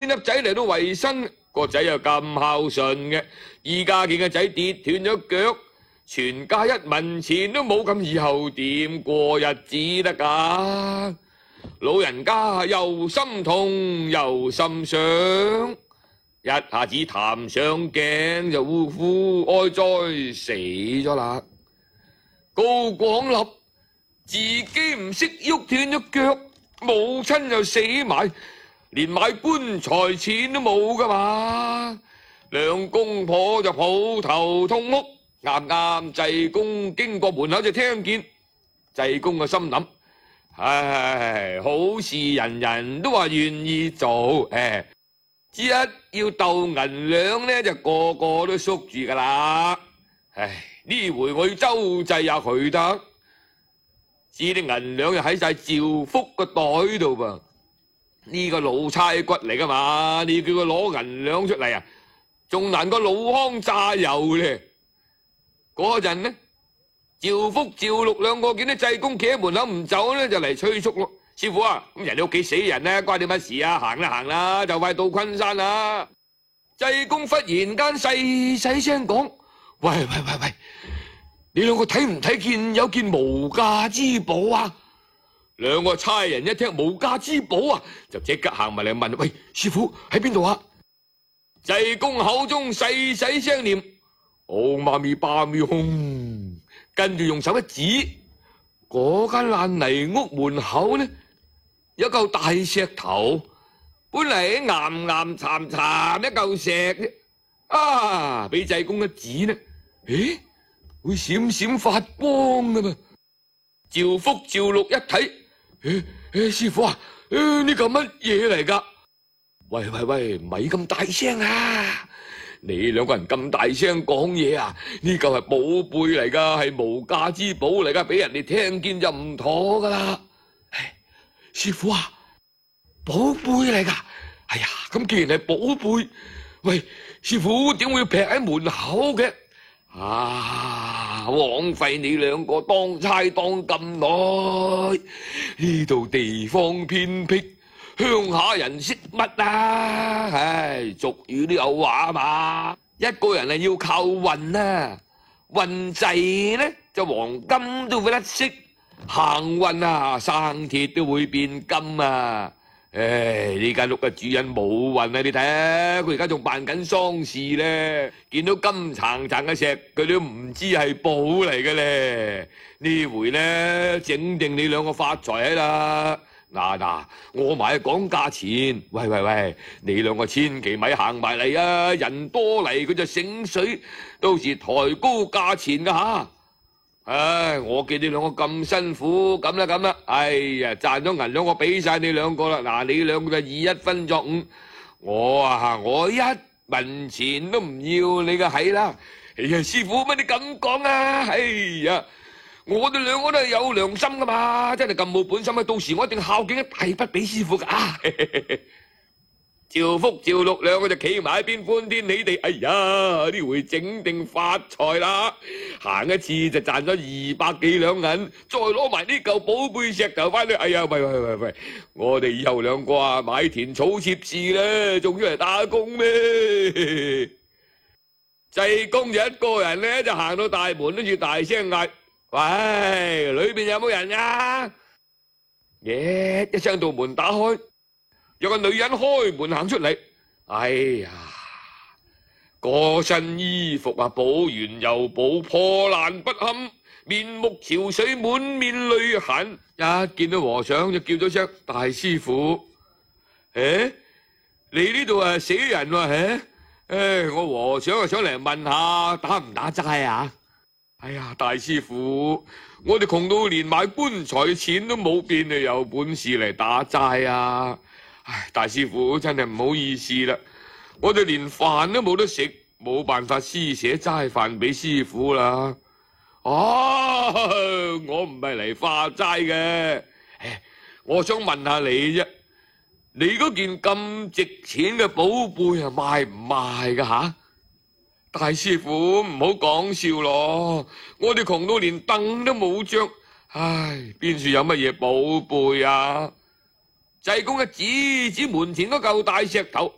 粒仔嚟到維生，個仔又咁孝順嘅。依家見個仔跌斷咗腳，全家一文錢都冇，咁以後點過日子得㗎？老人家又心痛又心傷，一下子談上頸就嗚呼哀哉死咗啦。高廣立自己唔識喐，斷咗腳，母親又死埋，連買棺材錢都冇噶嘛。兩公婆就抱頭痛哭，啱啱濟公經過門口就聽見，濟公個心諗：唉，好事人人都話願意做，只一要鬥銀兩呢，就個個都縮住噶啦。唉，呢回我要周濟下佢得，知啲銀兩又喺晒趙福個袋度噃。呢個老差骨嚟噶嘛，你叫佢攞銀兩出嚟啊，仲難過老糠榨油咧。嗰陣呢，趙福、趙六兩個見到濟公企喺門口唔走呢，就嚟催促咯。師傅啊，咁人哋屋企死人呢，關你乜事啊？行啦行啦，就快到昆山啦。濟公忽然間細細聲講：喂，你兩個睇唔睇見有件無價之寶啊？兩個差人一聽無價之寶啊，就即刻行埋嚟問：喂，師傅喺邊度啊？濟公口中細細聲念：唵嘛咪叭咪吽，跟住用手一指，嗰間爛泥屋門口呢，有嚿大石頭，本嚟岩岩巉巉一嚿石啫，啊，俾濟公一指呢，咦，會閃閃發光噶嘛？趙福、趙六一睇，師傅啊，呢嚿乜嘢嚟噶？喂，咪咁大聲啊！你兩個人咁大聲講嘢啊？呢嚿係寶貝嚟噶，係無價之寶嚟噶，俾人哋聽見就唔妥噶啦。師傅啊，寶貝嚟噶？哎呀，咁既然係寶貝，喂，師傅點會劈喺門口嘅？啊，枉費你兩個當差當咁耐，呢度地方偏僻，鄉下人識乜啊？唉，俗語都有話嘛，一個人係要靠運啊，運滯呢就黃金都會甩色，行運啊生鐵都會變金啊！唉，呢間屋嘅主人冇運啊！你睇下，佢而家仲辦緊喪事咧，見到金橙橙嘅石，佢都唔知係寶嚟嘅咧。呢回咧，整定你兩個發財啦！嗱，我埋去講價錢。喂，你兩個千祈咪行埋嚟啊！人多嚟佢就醒水，到時抬高價錢噶吓。唉，我見你兩個咁辛苦，咁啦，哎呀，賺咗銀兩我俾晒你兩個啦。嗱，你兩個就以一分作五，我一文錢都唔要你嘅係啦。哎呀，師傅乜你咁講啊？哎呀，我哋兩個都係有良心噶嘛，真係咁冇本心啊！到時我一定孝敬一大筆俾師傅噶啊！趙福、趙六兩個就企埋一邊歡天喜地，哎呀，呢回整定發財啦！行一次就賺咗200幾兩銀，再攞埋呢嚿寶貝石頭翻去，哎呀，喂，我哋以後兩個啊買田草妾侍咧，仲要嚟打工咩？濟公就一個人咧，就行到大門，跟住大聲嗌：喂，裏邊有冇人啊？一聲道門打開。有個女人開門行出嚟，哎呀，嗰身衣服啊，補完又補，破爛不堪，面目憔悴，滿面淚痕。一見到和尚就叫咗聲：大師傅，你呢度係死人喎？我和尚啊想嚟問下打唔打齋啊？哎呀，大師傅，我哋窮到連買棺材錢都冇，邊度有本事嚟打齋啊？唉，大師傅真係唔好意思啦，我哋連飯都冇得食，冇辦法施捨齋飯俾師傅啦。我唔係嚟化齋嘅，我想問下你啫，你嗰件咁值錢嘅寶貝啊賣唔賣噶吓？大師傅唔好講笑咯，我哋窮到連凳都冇張，唉，邊處有乜嘢寶貝啊？濟公一指門前嗰嚿大石頭。